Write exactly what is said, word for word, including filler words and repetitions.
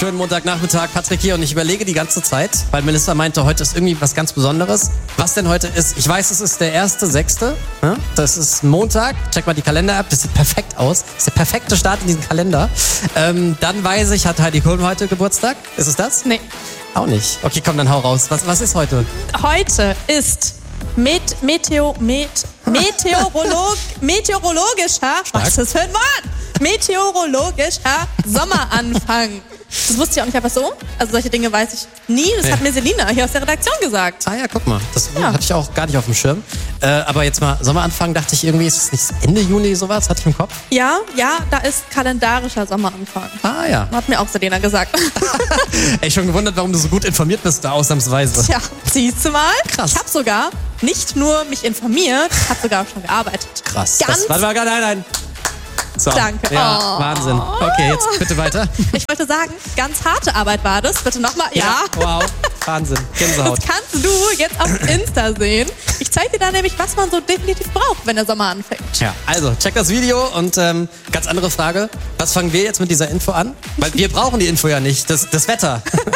Schönen Montagnachmittag, Patrick hier und ich überlege die ganze Zeit, weil Melissa meinte, heute ist irgendwie was ganz Besonderes. Was denn heute ist? Ich weiß, es ist der erste sechste Ne? Das ist Montag. Check mal die Kalender-App, das sieht perfekt aus. Das ist der perfekte Start in diesen Kalender. Ähm, dann weiß ich, hat Heidi Klum heute Geburtstag. Ist es das? Nee. Auch nicht. Okay, komm, dann hau raus. Was, was ist heute? Heute ist Met Meteo Met Meteorolog meteorologischer was ist das für ein Wort? Meteorologischer Sommeranfang. Das wusste ich auch nicht einfach so. Also solche Dinge weiß ich nie. Das Nee. hat mir Selina hier aus der Redaktion gesagt. Ah ja, guck mal. Das Ja. hatte ich auch gar nicht auf dem Schirm. Äh, aber jetzt mal Sommeranfang, dachte ich irgendwie, ist es nicht Ende Juni sowas? Hatte ich im Kopf? Ja, ja, da ist kalendarischer Sommeranfang. Ah ja. Hat mir auch Selina gesagt. Ey, schon gewundert, warum du so gut informiert bist, da ausnahmsweise. Tja, siehst du mal? Krass. Ich habe sogar nicht nur mich informiert, ich habe sogar schon gearbeitet. Krass. Ganz Das, warte mal, nein, nein. So. Danke. Ja, Oh. Wahnsinn. Okay, jetzt bitte weiter. Ich wollte sagen, ganz harte Arbeit war das. Bitte nochmal. Ja. Wow. Wahnsinn. Gänsehaut. Das kannst du jetzt auf Insta sehen. Ich zeige dir da nämlich, was man so definitiv braucht, wenn der Sommer anfängt. Ja, also check das Video und ähm, ganz andere Frage. Was fangen wir jetzt mit dieser Info an? Weil wir brauchen die Info ja nicht. Das, das Wetter.